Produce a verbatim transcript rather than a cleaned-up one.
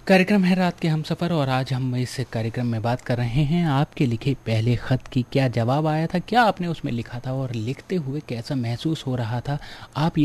कार्यक्रम है रात के हम सफ़र और आज हम इस कार्यक्रम में बात कर रहे हैं आपके लिखे पहले ख़त की। क्या जवाब आया था, क्या आपने उसमें लिखा था और लिखते हुए कैसा महसूस हो रहा था, आप